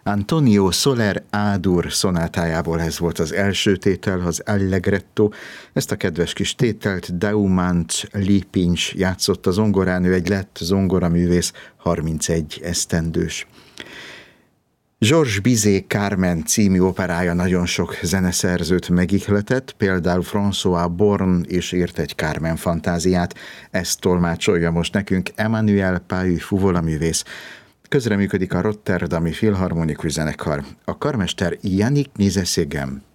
Antonio Soler A-dur szonátájából ez volt az első tétel, az Allegretto. Ezt a kedves kis tételt Daumant Lipincs játszott a zongorán, ő egy lett zongoraművész, 31 esztendős. Georges Bizet Carmen című operája nagyon sok zeneszerzőt megihletett, például François Born is írt egy Carmen fantáziát, ezt tolmácsolja most nekünk Emmanuel Pahu fuvolaművész. Közreműködik a Rotterdami Filharmonikus Zenekar. A karmester Yannick Nézeszégem.